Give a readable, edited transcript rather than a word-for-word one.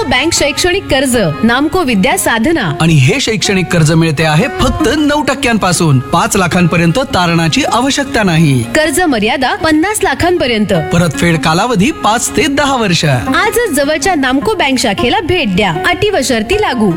Bank शैक्षणिक कर्ज, नामको विद्या साधना. आणि हे शैक्षणिक कर्ज मिळते आहे फक्त 9% 5 लाखांपर्यंत तारणाची आवश्यकता नाही. कर्ज मर्यादा 50 लाखांपर्यंत. परतफेड कालावधी 5 ते 10 वर्ष. आजच जवळच्या नामको बँक शाखेला भेट द्या. अटी व शर्ती लागू.